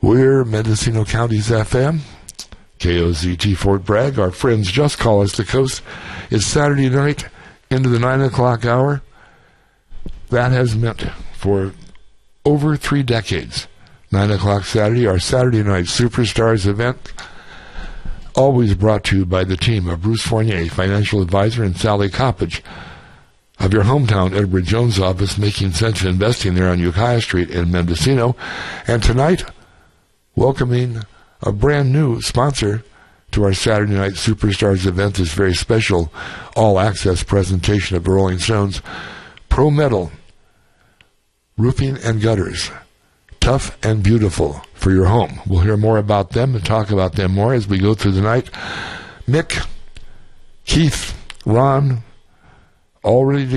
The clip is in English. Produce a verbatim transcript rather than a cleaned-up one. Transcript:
We're Mendocino County's F M, K O Z T Fort Bragg. Our friends just call us the coast. It's Saturday night into the nine o'clock hour. That has meant for over three decades, nine o'clock Saturday, our Saturday Night Superstars event, always brought to you by the team of Bruce Fournier, financial advisor, and Sally Coppage of your hometown Edward Jones office, Making Sense Investing there on Ukiah Street in Mendocino. And tonight, welcoming a brand new sponsor to our Saturday Night Superstars event, this very special all-access presentation of the Rolling Stones, Pro Metal Roofing and Gutters, tough and beautiful for your home. We'll hear more about them and talk about them more as we go through the night. Mick, Keith, Ron, all ready to